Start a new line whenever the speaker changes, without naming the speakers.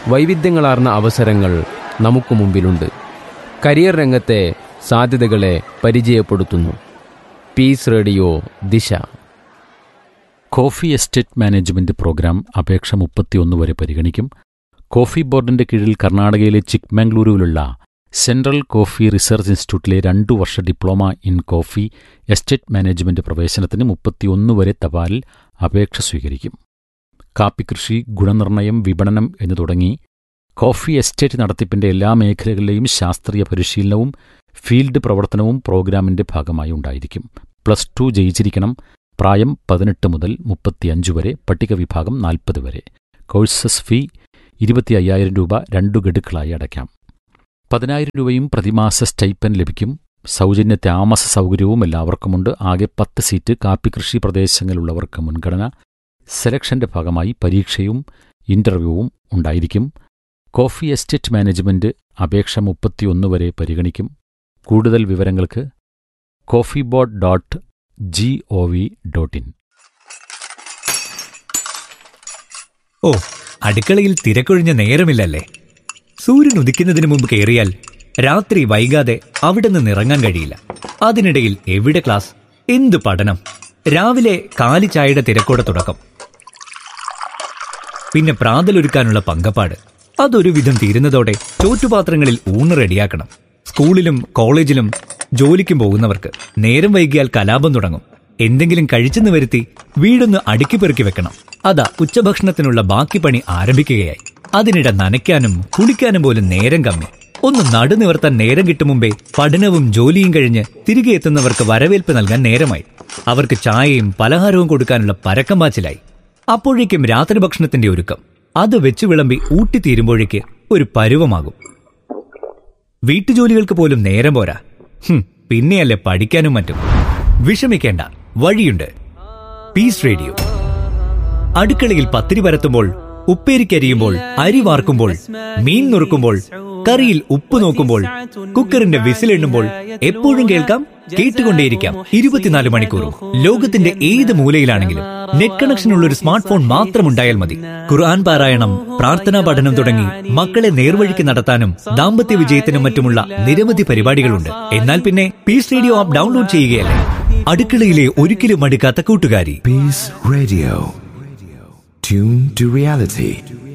വൈവിധ്യങ്ങളാർന്ന അവസരങ്ങൾ നമുക്ക് മുമ്പിലുണ്ട്. കരിയർ രംഗത്തെ സാധ്യതകളെ പരിചയപ്പെടുത്തുന്നു. പീസ് റേഡിയോ ദിശ.
കോഫി എസ്റ്റേറ്റ് മാനേജ്മെന്റ് പ്രോഗ്രാം അപേക്ഷ 31 വരെ പരിഗണിക്കും. കോഫി ബോർഡിന്റെ കീഴിൽ കർണാടകയിലെ ചിക്മംഗ്ലൂരുവിലുള്ള സെൻട്രൽ കോഫി റിസർച്ച് ഇൻസ്റ്റിറ്റ്യൂട്ടിലെ 2 വർഷ diploma in coffee estate management പ്രവേശനത്തിന് 31 വരെ തപാലിൽ അപേക്ഷ സ്വീകരിക്കും. കാപ്പിക്കൃഷി, ഗുണനിർണ്ണയം, വിപണനം എന്നു തുടങ്ങി കോഫി എസ്റ്റേറ്റ് നടത്തിപ്പിന്റെ എല്ലാ മേഖലകളിലെയും ശാസ്ത്രീയ പരിശീലനവും ഫീൽഡ് പ്രവർത്തനവും പ്രോഗ്രാമിന്റെ ഭാഗമായി ഉണ്ടായിരിക്കും. +2 ജയിച്ചിരിക്കണം. പ്രായം 18 മുതൽ 35 വരെ. പട്ടിക വിഭാഗം 40 വരെ. കോഴ്സസ് ഫീ 25,000 രൂപ 2 ഗഡുക്കളായി അടയ്ക്കാം. 10,000 രൂപയും പ്രതിമാസ സ്റ്റൈപ്പൻ ലഭിക്കും. സൗജന്യ താമസ സൗകര്യവും എല്ലാവർക്കുമുണ്ട്. ആകെ 10 സീറ്റ്. കാപ്പിക്കൃഷി പ്രദേശങ്ങളിലുള്ളവർക്ക് മുൻഗണന. സെലക്ഷന്റെ ഭാഗമായി പരീക്ഷയും ഇന്റർവ്യൂവും ഉണ്ടായിരിക്കും. കോഫി എസ്റ്റേറ്റ് മാനേജ്മെന്റ് അപേക്ഷ 31 വരെ പരിഗണിക്കും. കൂടുതൽ വിവരങ്ങൾക്ക് coffeeboard.gov.in.
ഓ, അടുക്കളയിൽ തിരക്കൊഴിഞ്ഞ നേരമില്ലല്ലേ? സൂര്യൻ ഉദിക്കുന്നതിന് മുമ്പ് കയറിയാൽ രാത്രി വൈകാതെ അവിടെ നിന്ന് ഇറങ്ങാൻ കഴിയില്ല. അതിനിടയിൽ എവിടെ ക്ലാസ്, എന്ത് പഠനം? രാവിലെ കാലി ചായയുടെ തിരക്കോടെ തുടക്കം, പിന്നെ പ്രാതലൊരുക്കാനുള്ള പങ്കപ്പാട്. അതൊരു വിധം തീരുന്നതോടെ ചോറ്റുപാത്രങ്ങളിൽ ഊണ് റെഡിയാക്കണം. സ്കൂളിലും കോളേജിലും ജോലിക്കും പോകുന്നവർക്ക് നേരം വൈകിയാൽ കലാപം തുടങ്ങും. എന്തെങ്കിലും കഴിച്ചെന്ന് വരുത്തി വീടൊന്ന് അടുക്കി പെറുക്കി വെക്കണം. അതാ ഉച്ചഭക്ഷണത്തിനുള്ള ബാക്കി പണി ആരംഭിക്കുകയായി. അതിനിടെ നനയ്ക്കാനും കുളിക്കാനും പോലും നേരം കമ്മി. ഒന്ന് നടുനിവർത്താൻ നേരം കിട്ടും മുമ്പേ പഠനവും ജോലിയും കഴിഞ്ഞ് തിരികെ എത്തുന്നവർക്ക് വരവേൽപ്പ് നൽകാൻ നേരമായി. അവർക്ക് ചായയും പലഹാരവും കൊടുക്കാനുള്ള പരക്കം പാച്ചിലായി. അപ്പോഴേക്കും രാത്രി ഭക്ഷണത്തിന്റെ ഒരുക്കം. അത് വെച്ച് വിളമ്പി ഊട്ടിത്തീരുമ്പോഴേക്ക് ഒരു പരുവമാകും. വീട്ടുജോലികൾക്ക് പോലും നേരം പോരാ. പിന്നെയല്ലേ പഠിക്കാനും മറ്റും. വിഷമിക്കേണ്ട, വഴിയുണ്ട്. Piece radio. അടുക്കളയിൽ പത്തിരി പരത്തുമ്പോൾ, ഉപ്പേരിക്കരിയുമ്പോൾ, അരി വാർക്കുമ്പോൾ, മീൻ നുറുക്കുമ്പോൾ, കറിയിൽ ഉപ്പ് നോക്കുമ്പോൾ, കുക്കറിന്റെ വിസിലെണ്ണുമ്പോൾ എപ്പോഴും കേൾക്കാം, കേട്ടുകൊണ്ടേയിരിക്കാം. 24 മണിക്കൂറും ലോകത്തിന്റെ ഏത് മൂലയിലാണെങ്കിലും നെറ്റ് കണക്ഷൻ ഉള്ള ഒരു സ്മാർട്ട് ഫോൺ മാത്രം ഉണ്ടായാൽ മതി. ഖുർആൻ പാരായണം, പ്രാർത്ഥനാ പഠനം തുടങ്ങി മക്കളെ നേർവഴിക്ക് നടത്താനും ദാമ്പത്യ വിജയത്തിനും മറ്റുമുള്ള നിരവധി പരിപാടികളുണ്ട്. എന്നാൽ പിന്നെ പീസ് റേഡിയോ ആപ്പ് ഡൗൺലോഡ് ചെയ്യുകയല്ലേ. അടുക്കളയിലെ ഒരിക്കലും മടുക്കാത്ത കൂട്ടുകാരി.
Piece radio. Tune to reality.